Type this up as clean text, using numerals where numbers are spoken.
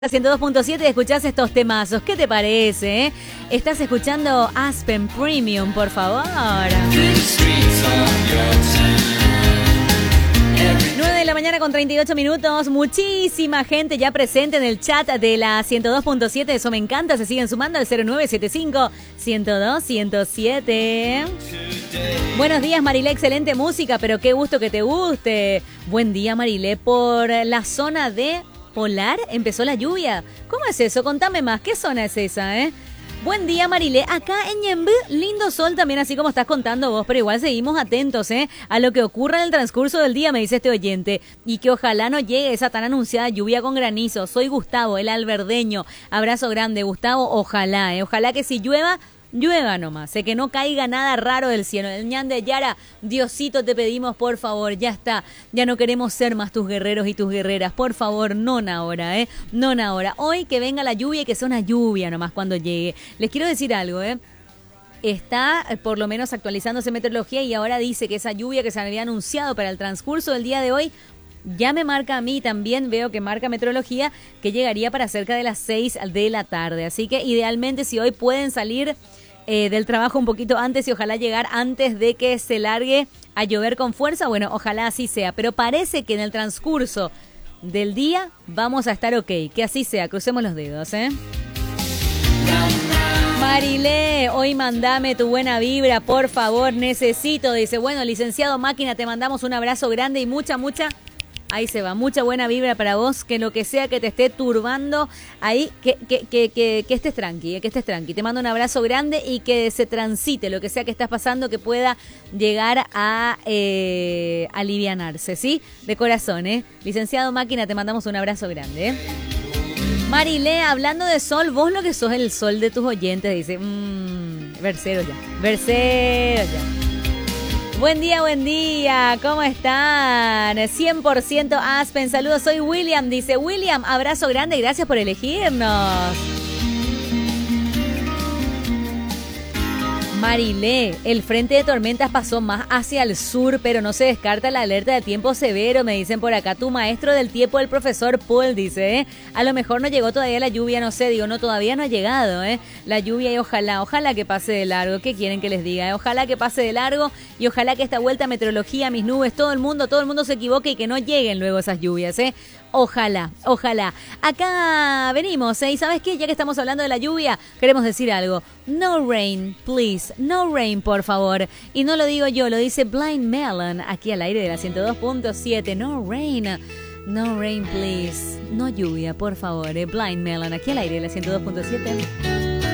102.7 escuchás estos temazos. ¿Qué te parece? Estás escuchando Aspen Premium, por favor. 9 de la mañana con 38 minutos. Muchísima gente ya presente en el chat de la 102.7. Eso me encanta. Se siguen sumando al 0975-102-107. Buenos días, Marilé. Excelente música, pero qué gusto que te guste. Buen día, Marilé. Por la zona de Polar empezó la lluvia. ¿Cómo es eso? Contame más. ¿Qué zona es esa, Buen día, Marilé. Acá en Ñemby, lindo sol también, así como estás contando vos, pero igual seguimos atentos, a lo que ocurra en el transcurso del día, me dice este oyente. Y que ojalá no llegue esa tan anunciada lluvia con granizo. Soy Gustavo, el alberdeño. Abrazo grande, Gustavo. Ojalá, Ojalá que si llueva nomás, que no caiga nada raro del cielo. El ñan de Yara, Diosito, te pedimos, por favor, ya está. Ya no queremos ser más tus guerreros y tus guerreras. Por favor, no ahora, no ahora. Hoy que venga la lluvia y que sea una lluvia nomás cuando llegue. Les quiero decir algo, Está por lo menos actualizándose meteorología y ahora dice que esa lluvia que se había anunciado para el transcurso del día de hoy ya me marca a mí, también veo que marca meteorología, que llegaría para cerca de las 6 de la tarde. Así que idealmente si hoy pueden salir del trabajo un poquito antes y ojalá llegar antes de que se largue a llover con fuerza, bueno, ojalá así sea. Pero parece que en el transcurso del día vamos a estar ok, que así sea, crucemos los dedos, Marilé, hoy mandame tu buena vibra, por favor, necesito, dice, bueno, licenciado Máquina, te mandamos un abrazo grande y mucha, ahí se va, mucha buena vibra para vos, que lo que sea que te esté turbando, ahí, que estés tranqui, que estés tranqui. Te mando un abrazo grande y que se transite lo que sea que estás pasando, que pueda llegar a alivianarse, ¿sí? De corazón, Licenciado Máquina, te mandamos un abrazo grande, Marilé, hablando de sol, vos lo que sos el sol de tus oyentes, dice, versero ya. Buen día, ¿cómo están? 100% Aspen, saludos, soy William, dice William, abrazo grande y gracias por elegirnos. Marilé, el frente de tormentas pasó más hacia el sur, pero no se descarta la alerta de tiempo severo, me dicen por acá. Tu maestro del tiempo, el profesor Paul, dice, a lo mejor no llegó todavía la lluvia, no sé, no, todavía no ha llegado, la lluvia y ojalá que pase de largo. ¿Qué quieren que les diga? Ojalá que pase de largo y ojalá que esta vuelta a meteorología, mis nubes, todo el mundo se equivoque y que no lleguen luego esas lluvias, Ojalá. Acá venimos, ¿Y sabes qué? Ya que estamos hablando de la lluvia, queremos decir algo. No rain, please. No rain, por favor. Y no lo digo yo, lo dice Blind Melon, aquí al aire de la 102.7. No rain. No rain, please. No lluvia, por favor. Blind Melon, aquí al aire de la 102.7.